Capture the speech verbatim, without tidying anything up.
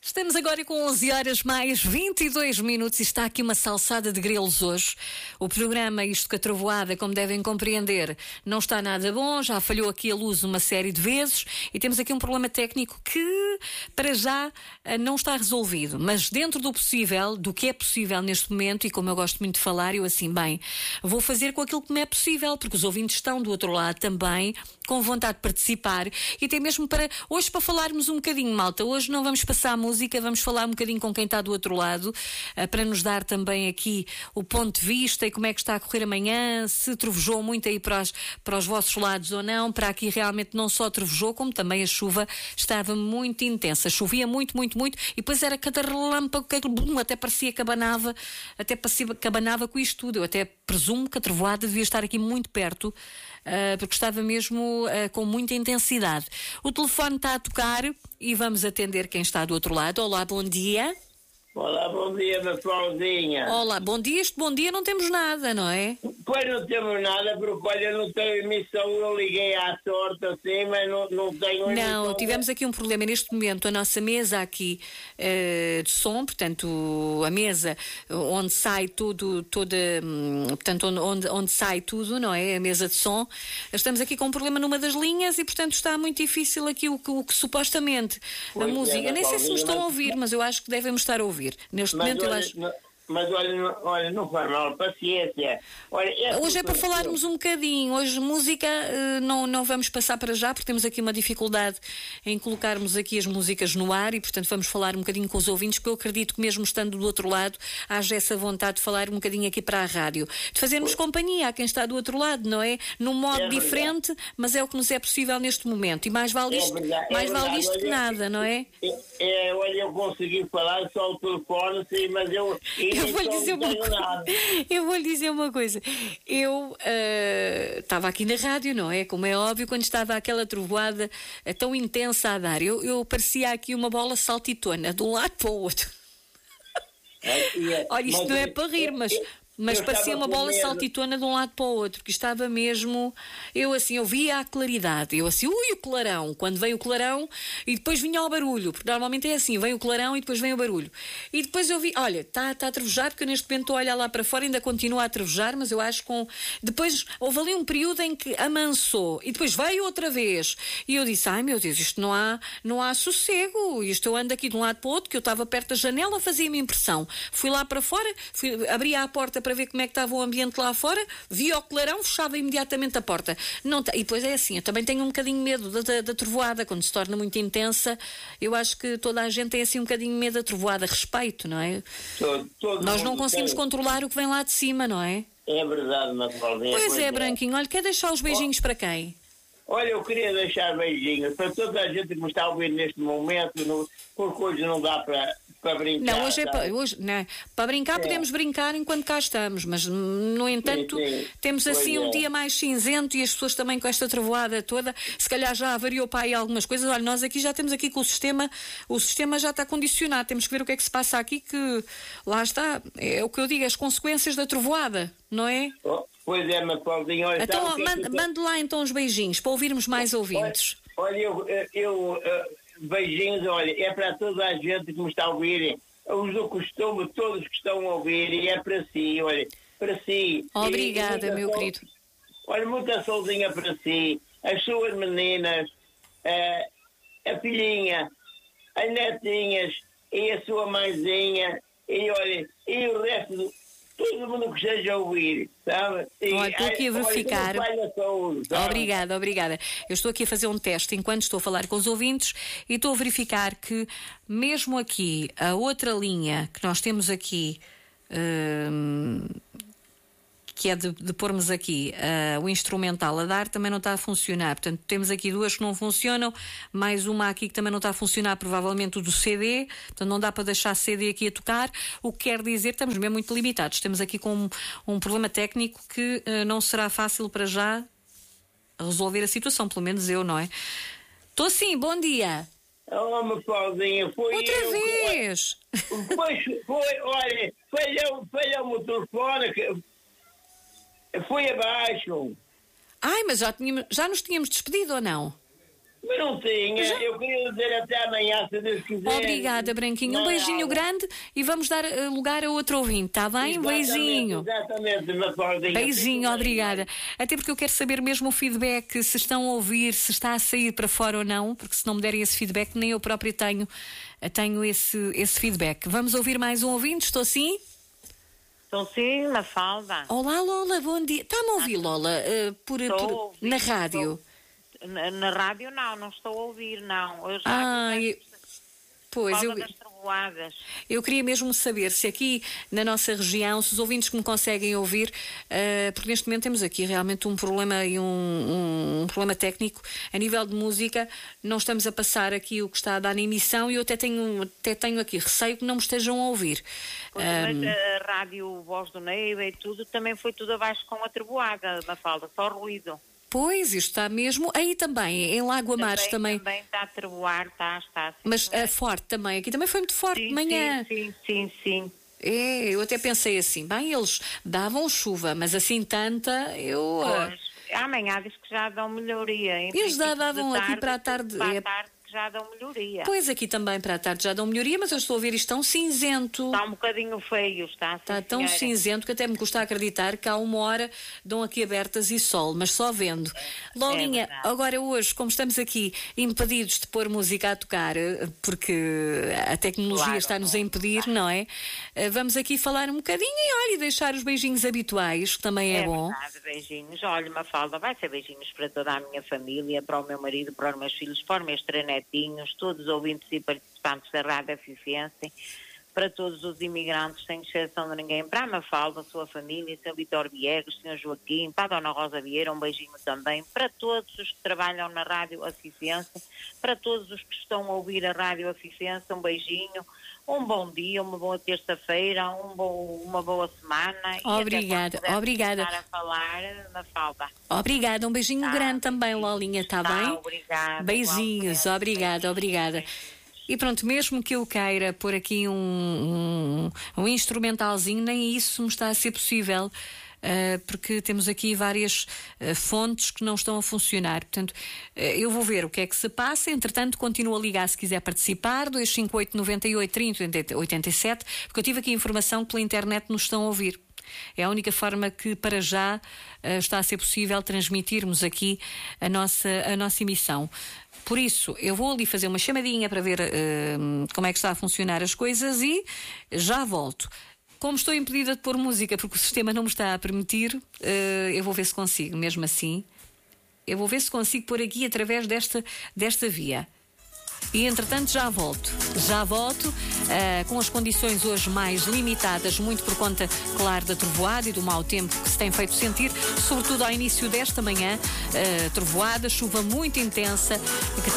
Estamos agora com onze horas mais vinte e dois minutos e está aqui uma salsada de grelos hoje. O programa Isto que a Trovoada, como devem compreender, não está nada bom, já falhou aqui a luz uma série de vezes e temos aqui um problema técnico que, para já, não está resolvido. Mas dentro do possível, do que é possível neste momento, e como eu gosto muito de falar, eu assim, bem, vou fazer com aquilo que me é possível, porque os ouvintes estão do outro lado também, com vontade de participar e até mesmo para, hoje para falarmos um bocadinho, malta, hoje não vamos passar a música, vamos falar um bocadinho com quem está do outro lado, uh, para nos dar também aqui o ponto de vista e como é que está a correr amanhã, se trovejou muito aí para os, para os vossos lados ou não. Para aqui realmente não só trovejou, como também a chuva estava muito intensa, chovia muito, muito, muito, e depois era cada relâmpago, que bum, até parecia que abanava, até parecia que abanava com isto tudo. Eu até presumo que a trovoada devia estar aqui muito perto, Uh, porque estava mesmo uh, com muita intensidade. O telefone está a tocar e vamos atender quem está do outro lado. Olá, bom dia. Olá, bom dia, minha Florzinha. Olá, bom dia. Este bom dia não temos nada, não é? Pois não temos nada, porque olha, não tenho emissão, eu liguei à sorte assim, mas não, não tenho emissão. Não, tivemos aqui um problema. Neste momento, a nossa mesa aqui uh, de som, portanto, a mesa onde sai tudo, toda, um, portanto, onde, onde sai tudo, não é? A mesa de som. Estamos aqui com um problema numa das linhas e, portanto, está muito difícil aqui o que, o que supostamente Pois a música. é, Eu nem sei se nos estão mas... a ouvir, mas eu acho que devemos estar a ouvir. Neste mas momento, olha, eu acho. Não... Mas olha, não, olha, não faz mal, paciência. Olha, hoje é para falarmos um bocadinho. Hoje música uh, não, não vamos passar para já, porque temos aqui uma dificuldade em colocarmos aqui as músicas no ar e, portanto, vamos falar um bocadinho com os ouvintes, porque eu acredito que mesmo estando do outro lado, haja essa vontade de falar um bocadinho aqui para a rádio. De fazermos companhia a quem está do outro lado, não é? Num modo é diferente, mas é o que nos é possível neste momento. E mais vale isto, é verdade, mais é vale isto olha, que nada, não é? É, é, olha, eu consegui falar só o telefone, sim, mas eu... Eu vou-lhe dizer uma coisa. Eu vou-lhe dizer uma coisa. Eu estava uh, aqui na rádio, não é? Como é óbvio, quando estava aquela trovoada uh, tão intensa a dar, eu, eu parecia aqui uma bola saltitona, de um lado para o outro. Olha, isto não é para rir, mas... Mas parecia uma bola saltitona de um lado para o outro, porque estava mesmo, eu assim, eu via a claridade, eu assim, ui, o clarão, quando vem o clarão, e depois vinha o barulho, porque normalmente é assim, vem o clarão e depois vem o barulho. E depois eu vi, olha, está tá a trevejar, porque eu neste momento estou a olhar lá para fora, ainda continua a trevejar, mas eu acho com... Depois houve ali um período em que amansou, e depois veio outra vez, e eu disse, ai meu Deus, isto não há, não há sossego, isto eu ando aqui de um lado para o outro, que eu estava perto da janela, fazia-me impressão. Fui lá para fora, fui, abria a porta para ver como é que estava o ambiente lá fora, via o clarão, fechava imediatamente a porta. Não t- e depois é assim, eu também tenho um bocadinho medo da, da, da trovoada, quando se torna muito intensa, eu acho que toda a gente tem assim um bocadinho medo da trovoada, respeito, não é? Todo, todo Nós não mundo conseguimos tem. controlar o que vem lá de cima, não é? É verdade, Mafaldinha. Pois é, Branquinho, olha, quer deixar os beijinhos para quem? Olha, eu queria deixar beijinhos para toda a gente que me está a ouvir neste momento, no, porque hoje não dá para, para brincar. Não, hoje é para, sabe? hoje, não, para brincar, É. podemos brincar enquanto cá estamos, mas no entanto Sim, sim. temos Pois assim um é. dia mais cinzento e as pessoas também com esta trovoada toda, se calhar já variou para aí algumas coisas. Olha, nós aqui já temos aqui com o sistema, o sistema já está condicionado, temos que ver o que é que se passa aqui, que lá está, é o que eu digo, as consequências da trovoada, não é? Oh, pois é, Mafaldinha. Olha, Então, sabe o que é que mande, eu- mande lá então os beijinhos, para ouvirmos mais ouvintes. Olha, eu, eu, eu beijinhos, olha, é para toda a gente que me está a ouvir, os do costume, todos que estão a ouvir, e é para si, olha, para si. Obrigada, E- e meu sol- querido. Olha, muita solzinha para si, as suas meninas, eh, a filhinha, as netinhas, e a sua mãezinha, e olha, e o resto do... Todo mundo que esteja a ouvir, sabe? E, Olha, estou aqui a olha, verificar. que não falha a saúde, sabe? Obrigada, obrigada. Eu estou aqui a fazer um teste enquanto estou a falar com os ouvintes e estou a verificar que mesmo aqui, a outra linha que nós temos aqui, hum, que é de, de pormos aqui uh, o instrumental a dar, também não está a funcionar. Portanto, temos aqui duas que não funcionam, mais uma aqui que também não está a funcionar, provavelmente o do C D, portanto não dá para deixar C D aqui a tocar, o que quer dizer que estamos mesmo muito limitados. Temos aqui com um, um problema técnico que uh, não será fácil para já resolver a situação, pelo menos eu, não é? Estou sim, bom dia. Oh, Mafaldinha, foi Outra eu que- vez! Pois foi, olha, falhou, falhou o telefone, que foi abaixo. Ai, mas já, tínhamos, já nos tínhamos despedido ou não? Mas não tinha. Já... Eu queria dizer até amanhã, se Deus quiser. Obrigada, Branquinho. Um Não, beijinho não. grande e vamos dar uh, lugar a outro ouvinte, está bem? Um beijinho. Exatamente, Mafaldinha. Beijinho, obrigada. Até porque eu quero saber mesmo o feedback, se estão a ouvir, se está a sair para fora ou não, porque se não me derem esse feedback, nem eu própria tenho, tenho esse, esse feedback. Vamos ouvir mais um ouvinte, estou sim? Estou sim, Mafalda. Olá, Lola, bom dia. Está-me a ouvir, Lola, uh, por, Estou por- a ouvir, na rádio? estou- Na, na rádio não, não estou a ouvir, não. Eu já Ah, eu- pois, por eu, causa das trovoadas. eu queria mesmo saber se aqui na nossa região, se os ouvintes que me conseguem ouvir, uh, porque neste momento temos aqui realmente um problema e um, um, um problema técnico a nível de música, não estamos a passar aqui o que está a dar na emissão e eu até tenho, até tenho aqui receio que não me estejam a ouvir. Pois, mas a rádio Voz do Neiva e tudo, também foi tudo abaixo com a trovoada, Mafalda, só ruído. Pois, isto está mesmo. Aí também, em Lagoa Mares também. Também está a trovoar, está, está. Sim, Mas senhora. uh, forte também. Aqui também foi muito forte sim, de manhã. Sim, sim, sim, sim. É, eu até pensei assim, bem, eles davam chuva, mas assim tanta, eu... uh, Pois, amanhã diz que já dão melhoria. Em Eles já princípio, davam de aqui para a tarde, Para é- a tarde que já dão melhoria. Pois aqui também para a tarde já dão melhoria, mas eu estou a ver isto tão cinzento. Está um bocadinho feio, está. Está sim, tão senhora. cinzento que até me custa acreditar que há uma hora dão aqui abertas e sol, mas só vendo. Lolinha, verdade. agora hoje, como estamos aqui impedidos de pôr música a tocar, eh, porque a tecnologia Claro, está-nos a não, impedir, não é? Eh, Vamos aqui falar um bocadinho e olha, e deixar os beijinhos habituais, que também é, É bom. verdade, beijinhos. Olha, Mafalda, vai ser beijinhos para toda a minha família, para o meu marido, para os meus filhos, para os meus três netinhos, todos os ouvintes e participantes da Rádio Aficiense, para todos os imigrantes, sem exceção de ninguém, para a Mafalda, a sua família, seu Vitor Viegas, senhor Joaquim, para a Dona Rosa Vieira, um beijinho também, para todos os que trabalham na Rádio Aficiense, para todos os que estão a ouvir a Rádio Aficiense, um beijinho, um bom dia, uma boa terça-feira, um bom, uma boa semana. E até quando Obrigada, pudermos obrigada. estar a falar, Mafalda. Obrigada, um beijinho Tá, grande também, beijinhos. Lolinha, está Tá, bem? obrigada, Beijinhos, igualmente. obrigada, obrigada. E pronto, mesmo que eu queira pôr aqui um, um, um instrumentalzinho, nem isso me está a ser possível. Uh, porque temos aqui várias uh, fontes que não estão a funcionar. Portanto, uh, eu vou ver o que é que se passa. Entretanto, continuo a ligar se quiser participar. dois cinco oito, nove oito, três zero, oito sete, porque eu tive aqui informação que pela internet nos estão a ouvir. É a única forma que, para já, uh, está a ser possível transmitirmos aqui a nossa, a nossa emissão. Por isso, eu vou ali fazer uma chamadinha para ver uh, como é que está a funcionar as coisas e já volto. Como estou impedida de pôr música porque o sistema não me está a permitir, uh, eu vou ver se consigo, mesmo assim. Eu vou ver se consigo pôr aqui através desta, desta via. E entretanto já volto. Já volto uh, com as condições hoje mais limitadas, muito por conta, claro, da trovoada e do mau tempo que se tem feito sentir, sobretudo ao início desta manhã. Uh, trovoada, chuva muito intensa. Que